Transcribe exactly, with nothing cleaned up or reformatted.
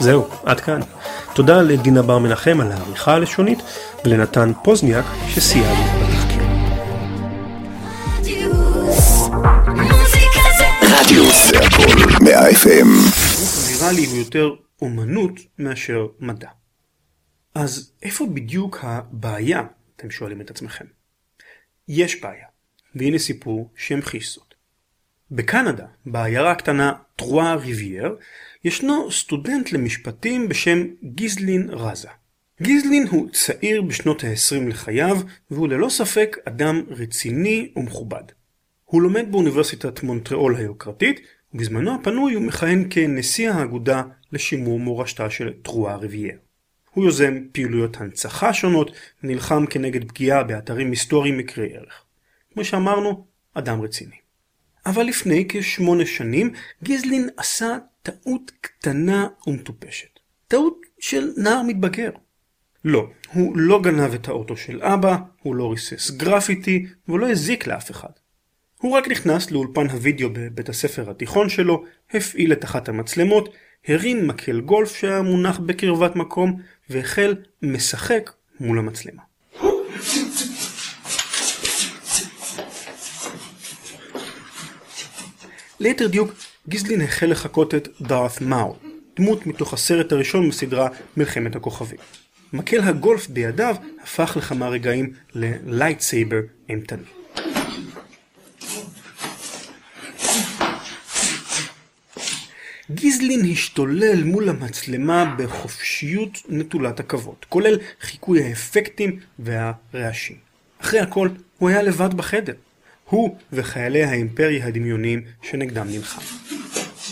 זהו, עד כאן. תודה לדינה בר מנחם על העריכה הלשונית, ולנתן פוזניאק שסייע לי בתחקיר. רדיו זה הכל, מאה אף אם. ויראלי הוא יותר אומנות מאשר מדע. אז איפה בדיוק הבעיה, אתם שואלים את עצמכם? יש בעיה, והנה סיפור שהמחיש זאת. בקנדה, בעיירה הקטנה טרואה ריבייר, ישנו סטודנט למשפטים בשם גיזלין רזה. גיזלין הוא צעיר בשנות ה-עשרים לחייו, והוא ללא ספק אדם רציני ומכובד. הוא לומד באוניברסיטת מונטריאול היוקרתית, ובזמנו הפנוי הוא מכהן כנשיא האגודה לשימור מורשתה של טרואה ריבייר. הוא יוזם פעילויות הנצחה שונות, ונלחם כנגד פגיעה באתרים היסטוריים מקרי ערך. כמו שאמרנו, אדם רציני. אבל לפני כשמונה שנים, גיזלין עשה טעות קטנה ומטופשת. טעות של נער מתבגר. לא, הוא לא גנב את האוטו של אבא, הוא לא ריסס גרפיטי, והוא לא הזיק לאף אחד. הוא רק נכנס לאולפן הוידאו בבית הספר התיכון שלו, הפעיל את אחת המצלמות, הרים מקל גולף שהיה מונח בקרבת מקום, והחל משחק מול המצלמה. ליתר דיוק, גיזלין החל לחקות את דארת מאול, דמות מתוך הסרט הראשון בסדרה מלחמת הכוכבים. מקל הגולף בידיו הפך לכמה רגעים ללייטסייבר אימתני. גיזלין השתולל מול המצלמה בחופשיות נטולת עכבות, כולל חיקוי האפקטים והרעשים. אחרי הכל, הוא היה לבד בחדר. הוא וחיילי האימפריה הדמיוניים שנגדם נלחם.